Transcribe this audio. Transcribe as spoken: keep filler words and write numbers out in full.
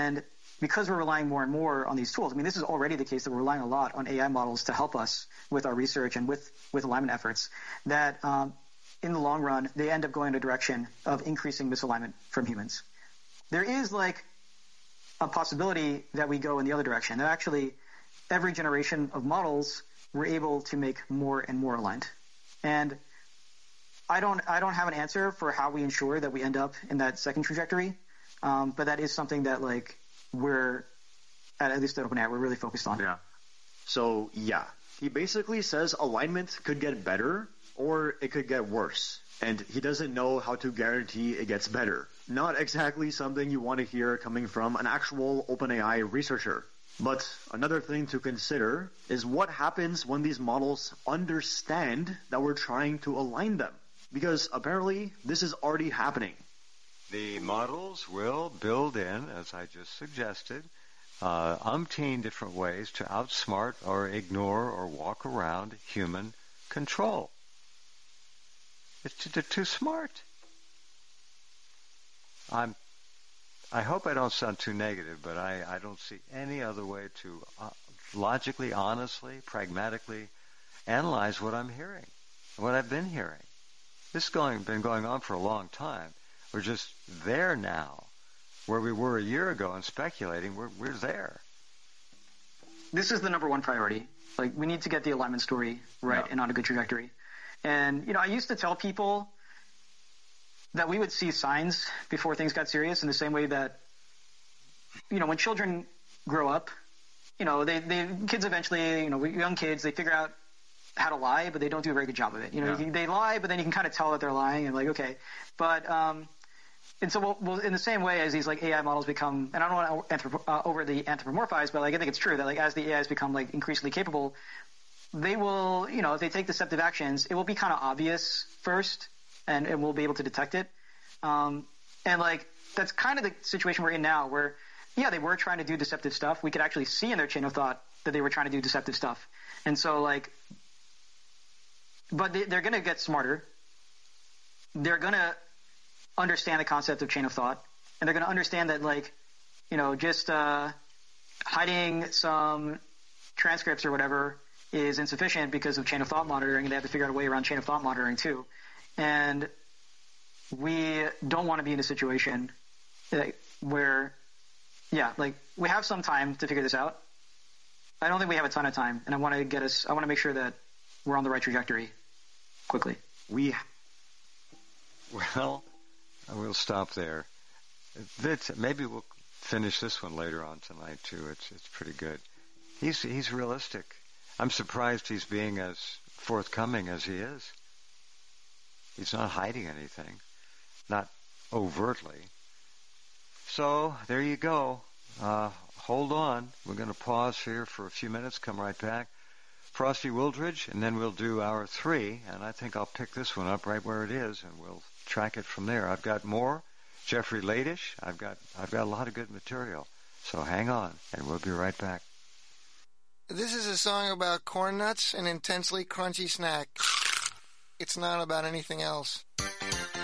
And because we're relying more and more on these tools, I mean, this is already the case that we're relying a lot on A I models to help us with our research and with, with alignment efforts, that um, in the long run, they end up going in a direction of increasing misalignment from humans. There is like a possibility that we go in the other direction, that actually every generation of models we're able to make more and more aligned. And I don't I don't have an answer for how we ensure that we end up in that second trajectory, um, but that is something that like we're, at, at least at OpenAI, we're really focused on. Yeah. So, yeah. He basically says alignment could get better or it could get worse. And he doesn't know how to guarantee it gets better. Not exactly something you want to hear coming from an actual OpenAI researcher. But another thing to consider is what happens when these models understand that we're trying to align them. Because apparently this is already happening. The models will build in, as I just suggested, uh, umpteen different ways to outsmart or ignore or walk around human control. It's too, they're too smart. I'm, I hope I don't sound too negative, but I, I don't see any other way to uh, logically, honestly, pragmatically analyze what I'm hearing, what I've been hearing. This has going, been going on for a long time. We're just there now, where we were a year ago and speculating. We're, we're there. This is the number one priority. Like, we need to get the alignment story right yeah. and on a good trajectory. And, you know, I used to tell people that we would see signs before things got serious in the same way that, you know, when children grow up, you know, they, they kids eventually, you know, young kids, they figure out how to lie, but they don't do a very good job of it. You know, yeah. you can, they lie, but then you can kind of tell that they're lying and like, okay. But, um, and so we'll, we'll, in the same way as these like A I models become, and I don't want to anthrop- uh, overly anthropomorphize, but like I think it's true that like as the A Is become like increasingly capable, they will, you know, if they take deceptive actions, it will be kind of obvious first, and, and we'll be able to detect it. Um, and like that's kind of the situation we're in now, where yeah, they were trying to do deceptive stuff. We could actually see in their chain of thought that they were trying to do deceptive stuff, and so like, but they, they're going to get smarter. They're going to understand the concept of chain of thought, and they're going to understand that like, you know, just uh, hiding some transcripts or whatever is insufficient because of chain of thought monitoring, and they have to figure out a way around chain of thought monitoring too. And we don't want to be in a situation where, yeah, like we have some time to figure this out. I don't think we have a ton of time, and I want to get us, I want to make sure that we're on the right trajectory quickly. We, well, we'll stop there. That's, maybe we'll finish this one later on tonight too. It's it's pretty good. He's he's realistic. I'm surprised he's being as forthcoming as he is. He's not hiding anything, not overtly. So there you go. Uh, hold on. We're going to pause here for a few minutes, come right back. Frosty Wildridge, and then we'll do hour three, and I think I'll pick this one up right where it is, and we'll track it from there. I've got more. Jeffrey Ladish. I've got I've got a lot of good material. So hang on, and we'll be right back. This is a song about corn nuts, an intensely crunchy snack. It's not about anything else.